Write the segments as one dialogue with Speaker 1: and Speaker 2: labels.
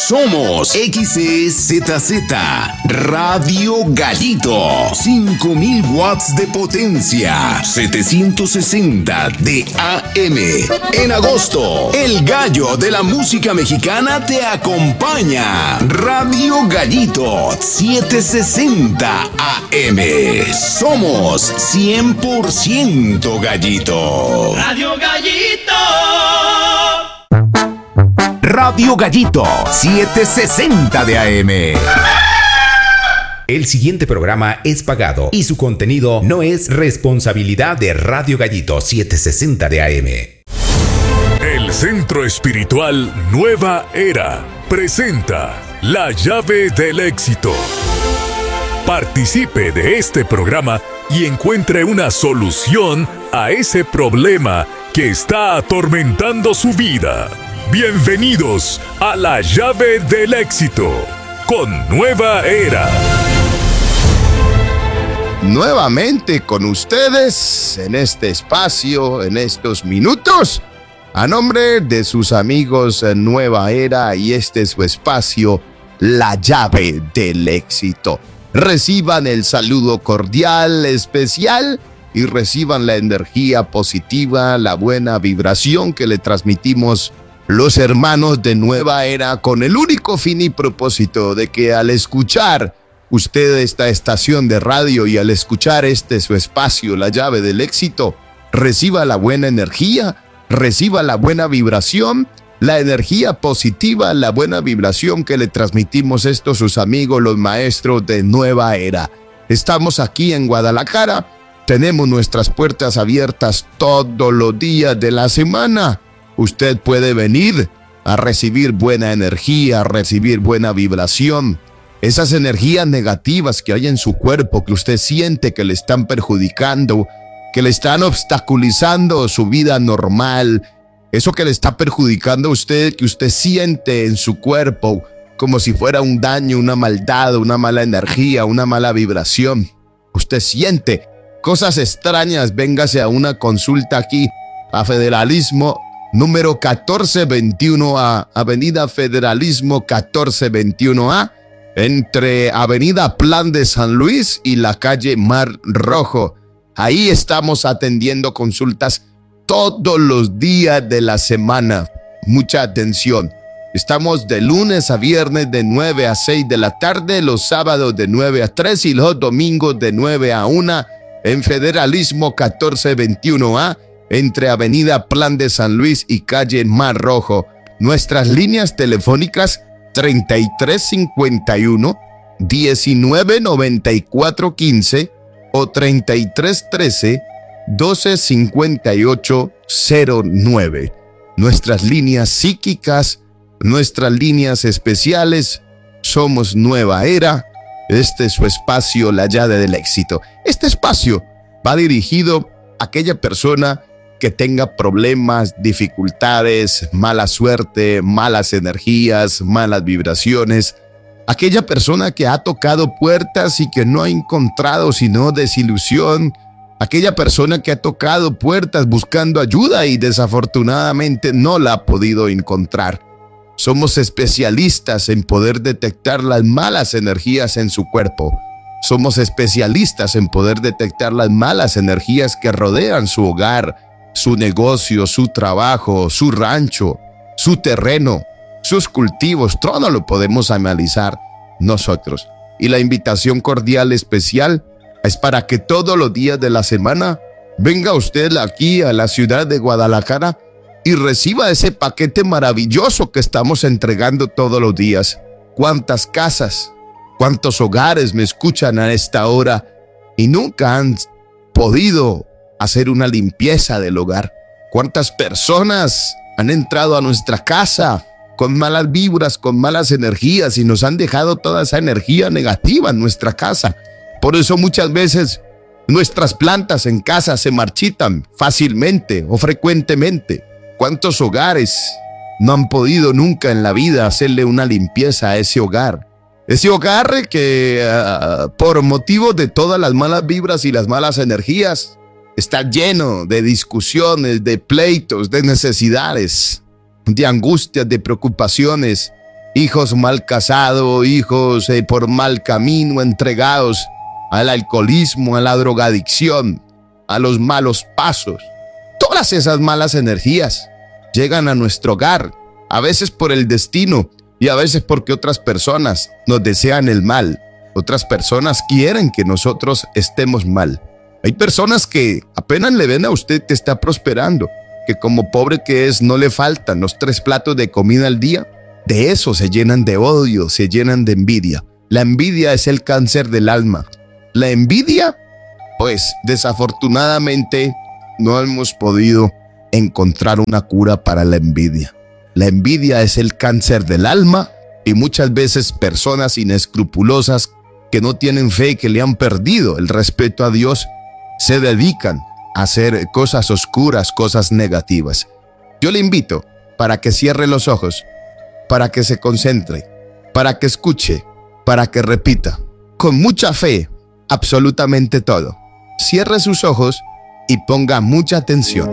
Speaker 1: Somos XEZZ Radio Gallito. 5000 watts de potencia. 760 de AM. En agosto, el gallo de la música mexicana te acompaña. Radio Gallito 760 AM. Somos 100% gallito.
Speaker 2: Radio Gallito.
Speaker 1: Radio Gallito 760 de AM.
Speaker 3: El siguiente programa es pagado y su contenido no es responsabilidad de Radio Gallito 760 de AM.
Speaker 4: El Centro Espiritual Nueva Era presenta La Llave del Éxito. Participe de este programa y encuentre una solución a ese problema que está atormentando su vida. Bienvenidos a La Llave del Éxito con Nueva Era.
Speaker 5: Nuevamente con ustedes en este espacio, en estos minutos, a nombre de sus amigos Nueva Era, y este es su espacio, La Llave del Éxito. Reciban el saludo cordial, especial, y reciban la energía positiva, la buena vibración que le transmitimos los hermanos de Nueva Era, con el único fin y propósito de que al escuchar usted esta estación de radio y al escuchar su espacio, La Llave del Éxito, reciba la buena energía, reciba la buena vibración, la energía positiva, la buena vibración que le transmitimos sus amigos, los maestros de Nueva Era. Estamos aquí en Guadalajara, tenemos nuestras puertas abiertas todos los días de la semana. Usted puede venir a recibir buena energía, a recibir buena vibración. Esas energías negativas que hay en su cuerpo, que usted siente que le están perjudicando, que le están obstaculizando su vida normal, eso que le está perjudicando a usted, que usted siente en su cuerpo como si fuera un daño, una maldad, una mala energía, una mala vibración. Usted siente cosas extrañas, véngase a una consulta aquí a Federalismo número 1421A, Avenida Federalismo 1421A, entre Avenida Plan de San Luis y la calle Mar Rojo. Ahí estamos atendiendo consultas todos los días de la semana. Mucha atención. Estamos de lunes a viernes de 9 a 6 de la tarde, los sábados de 9 a 3 y los domingos de 9 a 1 en Federalismo 1421A, entre Avenida Plan de San Luis y calle Mar Rojo. Nuestras líneas telefónicas 3351 1994 15 o 3313 1258 09. Nuestras líneas psíquicas, nuestras líneas especiales. Somos Nueva Era. Este es su espacio, La Llave del Éxito. Este espacio va dirigido a aquella persona que tenga problemas, dificultades, mala suerte, malas energías, malas vibraciones. Aquella persona que ha tocado puertas y que no ha encontrado sino desilusión. Aquella persona que ha tocado puertas buscando ayuda y desafortunadamente no la ha podido encontrar. Somos especialistas en poder detectar las malas energías en su cuerpo. Somos especialistas en poder detectar las malas energías que rodean su hogar, su negocio, su trabajo, su rancho, su terreno, sus cultivos. Todo lo podemos analizar nosotros. Y la invitación cordial especial es para que todos los días de la semana venga usted aquí a la ciudad de Guadalajara y reciba ese paquete maravilloso que estamos entregando todos los días. ¿Cuántas casas, cuántos hogares me escuchan a esta hora y nunca han podido hacer una limpieza del hogar? ¿Cuántas personas han entrado a nuestra casa con malas vibras, con malas energías y nos han dejado toda esa energía negativa en nuestra casa? Por eso muchas veces nuestras plantas en casa se marchitan fácilmente o frecuentemente. ¿Cuántos hogares no han podido nunca en la vida hacerle una limpieza a ese hogar? Ese hogar que por motivo de todas las malas vibras y las malas energías está lleno de discusiones, de pleitos, de necesidades, de angustias, de preocupaciones, hijos mal casados, hijos por mal camino, entregados al alcoholismo, a la drogadicción, a los malos pasos. Todas esas malas energías llegan a nuestro hogar, a veces por el destino y a veces porque otras personas nos desean el mal. Otras personas quieren que nosotros estemos mal. Hay personas que apenas le ven a usted que está prosperando, que como pobre que es no le faltan los 3 platos de comida al día. De eso se llenan de odio, se llenan de envidia. La envidia es el cáncer del alma. La envidia, pues desafortunadamente no hemos podido encontrar una cura para la envidia. La envidia es el cáncer del alma y muchas veces personas inescrupulosas que no tienen fe, que le han perdido el respeto a Dios, se dedican a hacer cosas oscuras, cosas negativas. Yo le invito para que cierre los ojos, para que se concentre, para que escuche, para que repita, con mucha fe, absolutamente todo. Cierre sus ojos y ponga mucha atención.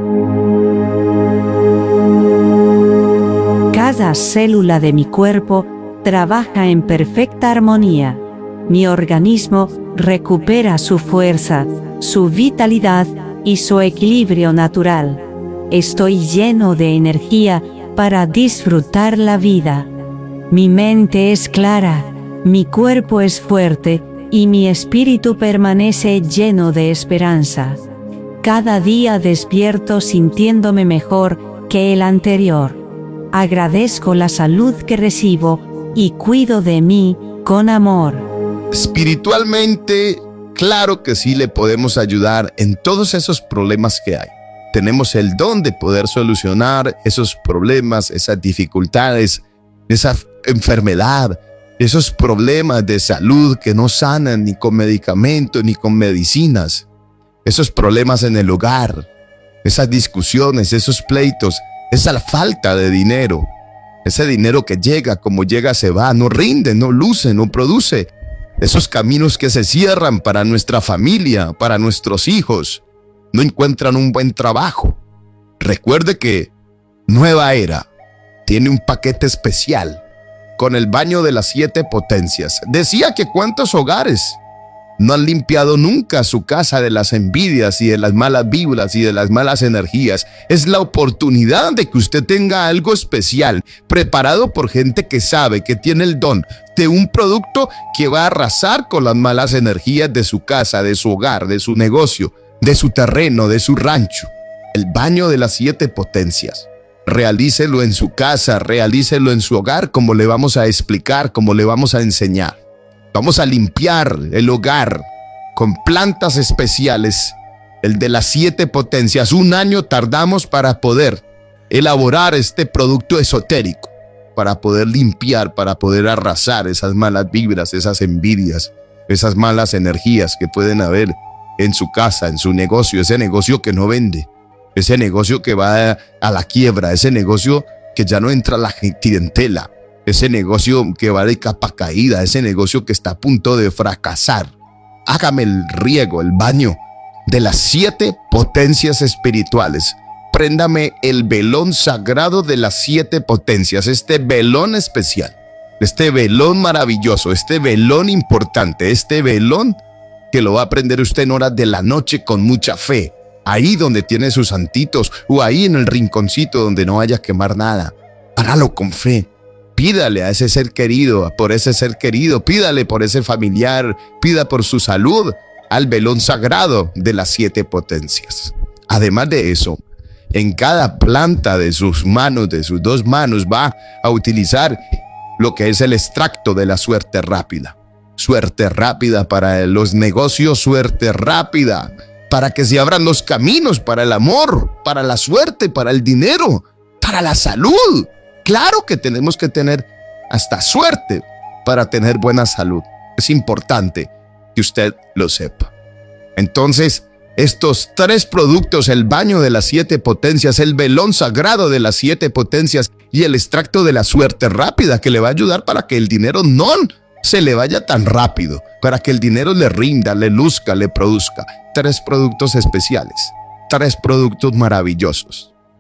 Speaker 2: Cada célula de mi cuerpo trabaja en perfecta armonía. Mi organismo recupera su fuerza, su vitalidad y su equilibrio natural. Estoy lleno de energía para disfrutar la vida. Mi mente es clara, mi cuerpo es fuerte y mi espíritu permanece lleno de esperanza. Cada día despierto sintiéndome mejor que el anterior. Agradezco la salud que recibo y cuido de mí con amor.
Speaker 5: Espiritualmente, claro que sí le podemos ayudar en todos esos problemas que hay. Tenemos el don de poder solucionar esos problemas, esas dificultades, esa enfermedad, esos problemas de salud que no sanan ni con medicamentos ni con medicinas. Esos problemas en el hogar, esas discusiones, esos pleitos, esa falta de dinero. Ese dinero que llega, como llega se va, no rinde, no luce, no produce. Esos caminos que se cierran para nuestra familia, para nuestros hijos, no encuentran un buen trabajo. Recuerde que Nueva Era tiene un paquete especial con el baño de las 7 potencias. Decía que cuántos hogares no han limpiado nunca su casa de las envidias y de las malas vibras y de las malas energías. Es la oportunidad de que usted tenga algo especial, preparado por gente que sabe, que tiene el don de un producto que va a arrasar con las malas energías de su casa, de su hogar, de su negocio, de su terreno, de su rancho. El baño de las 7 potencias. Realícelo en su casa, realícelo en su hogar, como le vamos a explicar, como le vamos a enseñar. Vamos a limpiar el hogar con plantas especiales, el de las 7 potencias. 1 año tardamos para poder elaborar este producto esotérico, para poder limpiar, para poder arrasar esas malas vibras, esas envidias, esas malas energías que pueden haber en su casa, en su negocio, ese negocio que no vende, ese negocio que va a la quiebra, ese negocio que ya no entra la clientela, ese negocio que va de capa caída, ese negocio que está a punto de fracasar. Hágame el riego, el baño de las 7 potencias espirituales. Préndame el velón sagrado de las 7 potencias, este velón especial, este velón maravilloso, este velón importante, este velón que lo va a prender usted en horas de la noche con mucha fe, ahí donde tiene sus santitos o ahí en el rinconcito donde no vaya a quemar nada. Hágalo con fe. Pídale a ese ser querido, por ese ser querido, pídale por ese familiar, pida por su salud al velón sagrado de las 7 potencias. Además de eso, en cada planta de sus manos, de sus 2 manos, va a utilizar lo que es el extracto de la suerte rápida. Suerte rápida para los negocios, suerte rápida para que se abran los caminos para el amor, para la suerte, para el dinero, para la salud. Claro que tenemos que tener hasta suerte para tener buena salud. Es importante que usted lo sepa. Entonces, estos 3 productos, el baño de las 7 potencias, el velón sagrado de las 7 potencias y el extracto de la suerte rápida, que le va a ayudar para que el dinero no se le vaya tan rápido, para que el dinero le rinda, le luzca, le produzca. 3 productos especiales, 3 productos maravillosos.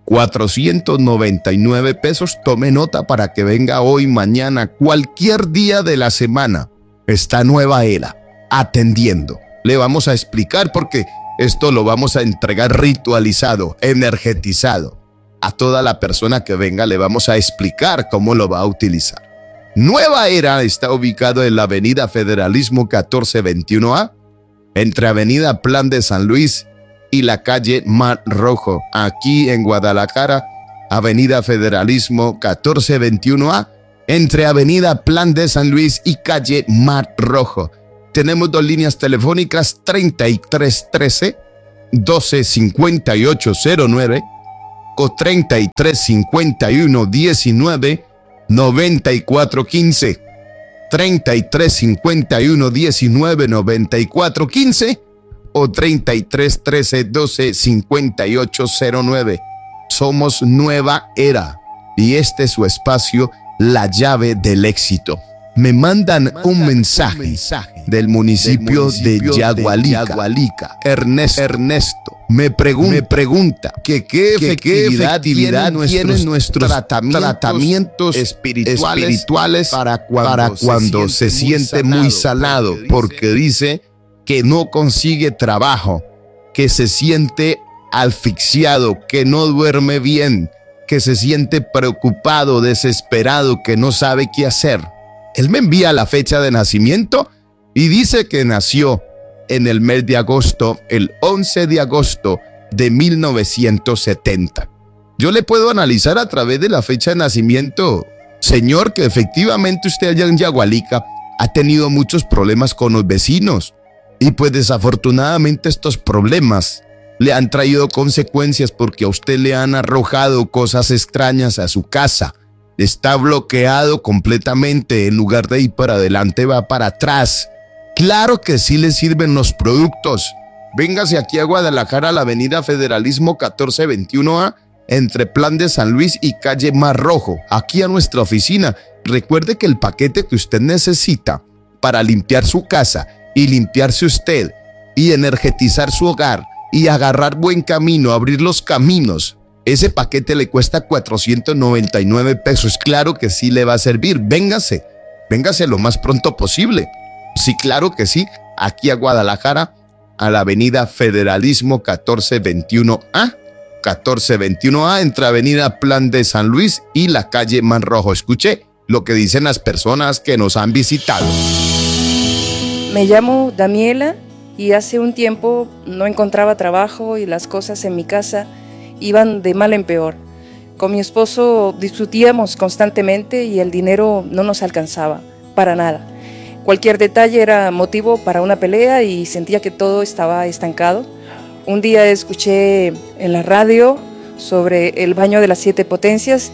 Speaker 5: 499 pesos. Tome nota para que venga hoy, mañana, cualquier día de la semana. Está Nueva Era atendiendo. Le vamos a explicar porque esto lo vamos a entregar ritualizado, energetizado. A toda la persona que venga le vamos a explicar cómo lo va a utilizar. Nueva Era está ubicado en la avenida Federalismo 1421A, entre avenida Plan de San Luis y la calle Mar Rojo, aquí en Guadalajara, avenida Federalismo 1421A, entre avenida Plan de San Luis y calle Mar Rojo. Tenemos dos líneas telefónicas, 3313-125809 o 3351-19-9415. 3351-19-9415 o 3313-125809. Somos Nueva Era y este es su espacio, La Llave del Éxito. Me mandan un mensaje del municipio de Yagualica. Ernesto me pregunta que qué efectividad tienen nuestros tratamientos espirituales para cuando se siente muy salado, porque dice que no consigue trabajo, que se siente asfixiado, que no duerme bien, que se siente preocupado, desesperado, que no sabe qué hacer. Él me envía la fecha de nacimiento y dice que nació en el mes de agosto, el 11 de agosto de 1970. Yo le puedo analizar a través de la fecha de nacimiento, señor, que efectivamente usted allá en Yagualica ha tenido muchos problemas con los vecinos. Y pues desafortunadamente estos problemas le han traído consecuencias porque a usted le han arrojado cosas extrañas a su casa. Está bloqueado completamente, en lugar de ir para adelante va para atrás. Claro que sí le sirven los productos. Véngase aquí a Guadalajara, a la avenida Federalismo 1421A, entre Plan de San Luis y calle Mar Rojo, aquí a nuestra oficina. Recuerde que el paquete que usted necesita para limpiar su casa y limpiarse usted y energetizar su hogar y agarrar buen camino, abrir los caminos, ese paquete le cuesta 499 pesos. Claro que sí le va a servir. Véngase lo más pronto posible. Sí, claro que sí. Aquí a Guadalajara, a la avenida Federalismo 1421A. 1421A, entre avenida Plan de San Luis y la calle Man Rojo. Escuche lo que dicen las personas que nos han visitado.
Speaker 6: Me llamo Daniela y hace un tiempo no encontraba trabajo y las cosas en mi casa iban de mal en peor. Con mi esposo discutíamos constantemente y el dinero no nos alcanzaba para nada. Cualquier detalle era motivo para una pelea y sentía que todo estaba estancado. Un día escuché en la radio sobre el baño de las 7 potencias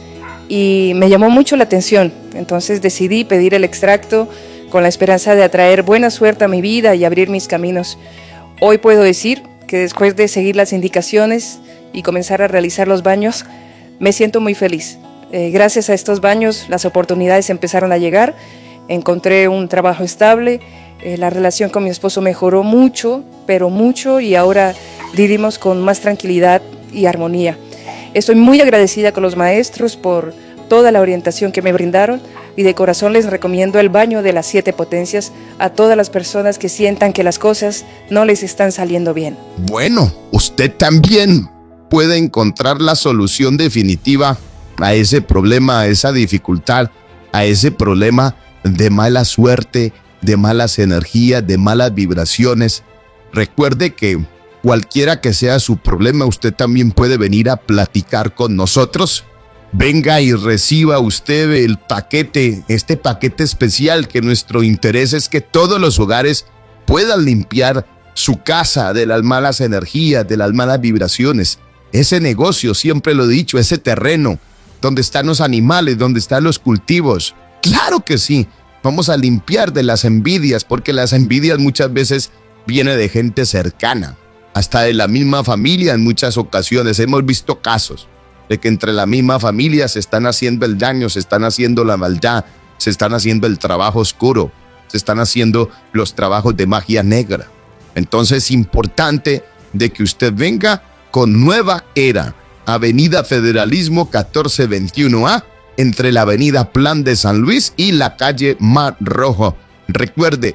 Speaker 6: y me llamó mucho la atención. Entonces decidí pedir el extracto con la esperanza de atraer buena suerte a mi vida y abrir mis caminos. Hoy puedo decir que después de seguir las indicaciones y comenzar a realizar los baños, me siento muy feliz. Gracias a estos baños las oportunidades empezaron a llegar, encontré un trabajo estable, la relación con mi esposo mejoró mucho, pero mucho, y ahora vivimos con más tranquilidad y armonía. Estoy muy agradecida con los maestros por toda la orientación que me brindaron y de corazón les recomiendo el baño de las 7 potencias a todas las personas que sientan que las cosas no les están saliendo bien.
Speaker 5: Bueno, usted también puede encontrar la solución definitiva a ese problema, a esa dificultad, a ese problema de mala suerte, de malas energías, de malas vibraciones. Recuerde que cualquiera que sea su problema, usted también puede venir a platicar con nosotros. Venga y reciba usted el paquete, este paquete especial, que nuestro interés es que todos los hogares puedan limpiar su casa de las malas energías, de las malas vibraciones. Ese negocio, siempre lo he dicho, ese terreno donde están los animales, donde están los cultivos. Claro que sí, vamos a limpiar de las envidias, porque las envidias muchas veces vienen de gente cercana, hasta de la misma familia. En muchas ocasiones hemos visto casos de que entre la misma familia se están haciendo el daño, se están haciendo la maldad, se están haciendo el trabajo oscuro, se están haciendo los trabajos de magia negra. Entonces es importante de que usted venga con Nueva Era Avenida Federalismo 1421A, entre la Avenida Plan de San Luis y la calle Mar Rojo. Recuerde,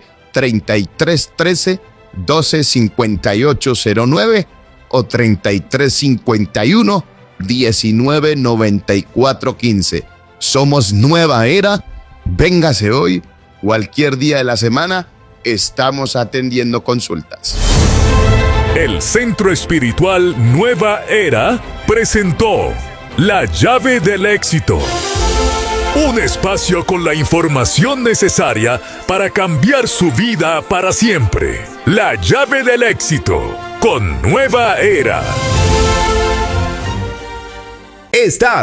Speaker 5: 3313-125809 o 3351-199415. Somos Nueva Era. Véngase hoy, cualquier día de la semana, estamos atendiendo consultas.
Speaker 4: El Centro Espiritual Nueva Era presentó La Llave del Éxito. Un espacio con la información necesaria para cambiar su vida para siempre. La Llave del Éxito con Nueva Era.
Speaker 3: Está